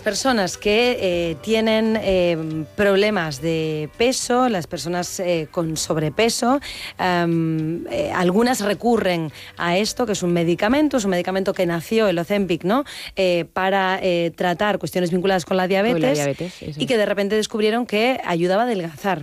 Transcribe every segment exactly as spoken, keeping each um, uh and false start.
personas que eh, tienen eh, problemas de peso, las personas eh, con sobrepeso, um, eh, algunas recurren a esto, que es un medicamento, es un medicamento que nació, el Ozempic, ¿no? Eh, para eh, tratar cuestiones vinculadas con la diabetes, la diabetes eso y que de repente descubrieron que ayudaba a adelgazar.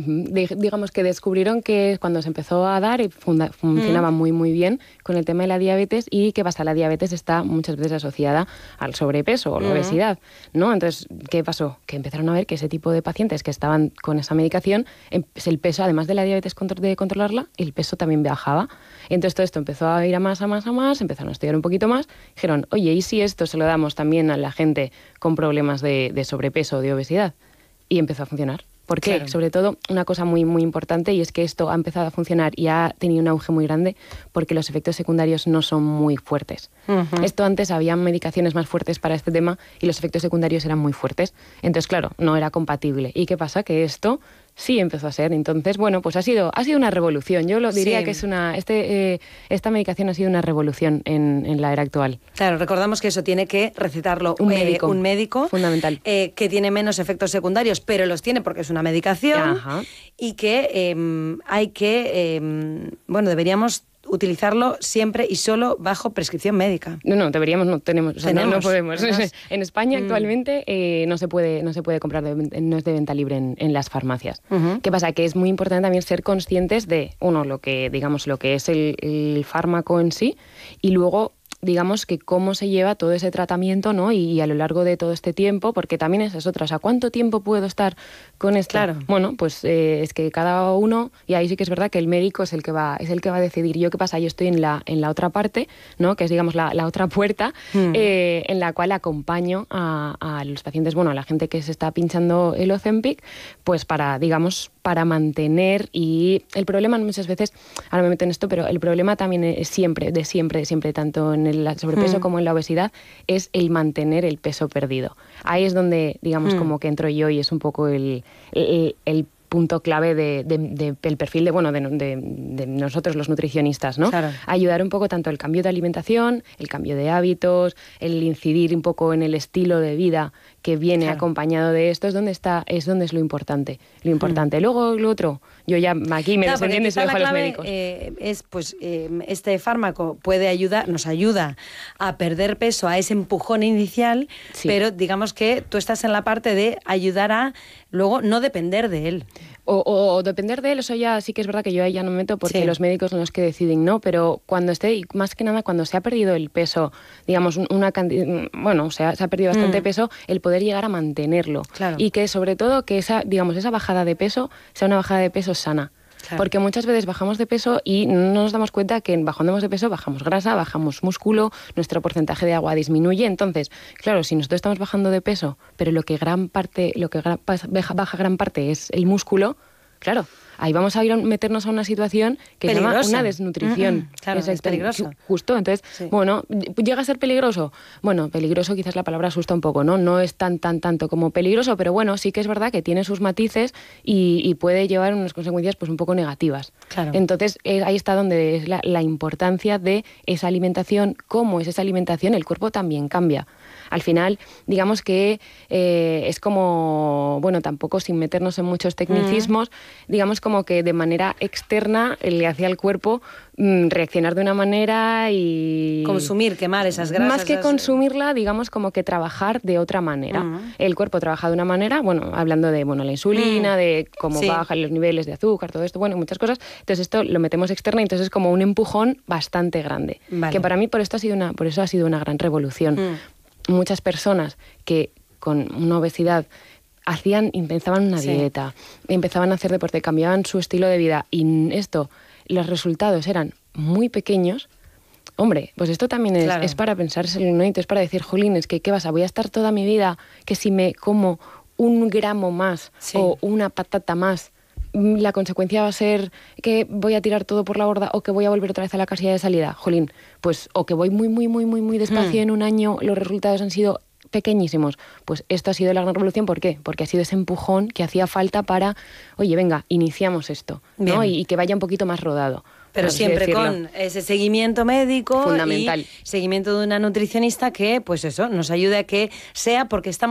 Digamos que descubrieron que cuando se empezó a dar funda, funcionaba mm. muy muy bien con el tema de la diabetes. Y ¿qué pasa? La diabetes está muchas veces asociada al sobrepeso o la mm. obesidad, ¿no? Entonces, ¿qué pasó? Que empezaron a ver que ese tipo de pacientes que estaban con esa medicación, el peso, además de la diabetes de controlarla, el peso también bajaba. Entonces todo esto empezó a ir a más, a más, a más, empezaron a estudiar un poquito más, dijeron, oye, ¿y si esto se lo damos también a la gente con problemas de, de sobrepeso o de obesidad? Y empezó a funcionar. ¿Por qué? Claro. Sobre todo, una cosa muy, muy importante, y es que esto ha empezado a funcionar y ha tenido un auge muy grande porque los efectos secundarios no son muy fuertes. Uh-huh. Esto antes había medicaciones más fuertes para este tema y los efectos secundarios eran muy fuertes. Entonces, claro, no era compatible. ¿Y qué pasa? Que esto sí empezó a ser. Entonces, bueno, pues ha sido, ha sido una revolución. Yo lo diría sí. que es una, este, eh, esta medicación ha sido una revolución en, en la era actual. Claro, recordamos que eso tiene que recetarlo un médico, eh, un médico fundamental, eh, que tiene menos efectos secundarios, pero los tiene porque es una medicación. Ajá. Y que eh, hay que, eh, bueno, deberíamos utilizarlo siempre y solo bajo prescripción médica. No, no, deberíamos, no tenemos, o sea, tenemos no, no podemos. Además, en España mm. actualmente eh, no se puede, no se puede comprar, de, no es de venta libre en, en las farmacias. Uh-huh. ¿Qué pasa? Que es muy importante también ser conscientes de, uno, lo que, digamos, lo que es el, el fármaco en sí, y luego, digamos, que cómo se lleva todo ese tratamiento, ¿no? Y, y a lo largo de todo este tiempo, porque también esa es otra, o sea, ¿cuánto tiempo puedo estar con esto? Claro. Bueno, pues eh, es que cada uno, y ahí sí que es verdad que el médico es el que va, es el que va a decidir. Yo, ¿qué pasa? Yo estoy en la, en la otra parte, ¿no? Que es, digamos, la, la otra puerta, mm. eh, en la cual acompaño a, a los pacientes, bueno, a la gente que se está pinchando el Ozempic, pues para, digamos, para mantener. Y el problema muchas veces, ahora me meto en esto, pero el problema también es siempre, de siempre, de siempre, tanto en el sobrepeso mm. como en la obesidad, es el mantener el peso perdido. Ahí es donde, digamos, mm. como que entro yo, y es un poco el, el, el punto clave de, de, de, del perfil de, bueno, de, de, de nosotros los nutricionistas, ¿no? Claro. Ayudar un poco tanto el cambio de alimentación, el cambio de hábitos, el incidir un poco en el estilo de vida que viene claro. acompañado de esto, es donde está, es donde es lo importante. Lo importante. Mm. Luego lo otro, yo ya aquí me claro, desentiendo y se lo dejo a los médicos. Eh, es, pues, eh, este fármaco puede ayudar, nos ayuda a perder peso, a ese empujón inicial, sí. pero digamos que tú estás en la parte de ayudar a luego no depender de él. O, o, o depender de él, eso ya sí que es verdad que yo ahí ya no me meto porque sí. los médicos son los que deciden, ¿no? Pero cuando esté, y más que nada cuando se ha perdido el peso, digamos, una cantidad, bueno, o sea, se ha perdido bastante mm. peso, el poder llegar a mantenerlo. Claro. Y que sobre todo que esa, digamos, esa bajada de peso sea una bajada de peso sana. Claro. Porque muchas veces bajamos de peso y no nos damos cuenta que bajando de peso bajamos grasa, bajamos músculo, nuestro porcentaje de agua disminuye. Entonces, claro, si nosotros estamos bajando de peso, pero lo que gran parte, lo que gran, baja, baja gran parte es el músculo, claro, ahí vamos a ir a meternos a una situación que se llama una desnutrición. Mm-hmm. Claro, es, es peligroso. Justo, entonces, sí. bueno, ¿llega a ser peligroso? Bueno, peligroso quizás la palabra asusta un poco, ¿no? No es tan, tan, tanto como peligroso, pero bueno, sí que es verdad que tiene sus matices y, y puede llevar unas consecuencias pues un poco negativas. Claro. Entonces, eh, ahí está donde es la, la importancia de esa alimentación. ¿Cómo es esa alimentación? El cuerpo también cambia. Al final, digamos que eh, es como, bueno, tampoco sin meternos en muchos tecnicismos, mm. digamos como que de manera externa le hacía al cuerpo mm, reaccionar de una manera y... Consumir, quemar esas grasas. Más que esas... consumirla, digamos como que trabajar de otra manera. Mm. El cuerpo trabaja de una manera, bueno, hablando de bueno la insulina, mm. de cómo sí. bajan los niveles de azúcar, todo esto, bueno, muchas cosas. Entonces esto lo metemos externa y entonces es como un empujón bastante grande. Vale. Que para mí por esto ha sido una, por eso ha sido una gran revolución. Mm. Muchas personas que con una obesidad hacían, empezaban una sí. dieta, empezaban a hacer deporte, cambiaban su estilo de vida y esto, los resultados eran muy pequeños. Hombre, pues esto también es, claro. es para pensárselo, ¿no? Es para decir, jolín, es que ¿qué vas a? Voy a estar toda mi vida que si me como un gramo más sí. o una patata más, la consecuencia va a ser que voy a tirar todo por la borda o que voy a volver otra vez a la casilla de salida. Jolín, pues o que voy muy, muy, muy, muy, muy despacio mm. en un año, los resultados han sido pequeñísimos. Pues esto ha sido la gran revolución. ¿Por qué? Porque ha sido ese empujón que hacía falta para, oye, venga, iniciamos esto, ¿no? Y, y que vaya un poquito más rodado. Pero siempre con ese seguimiento médico fundamental. Y seguimiento de una nutricionista que, pues eso, nos ayude a que sea porque estamos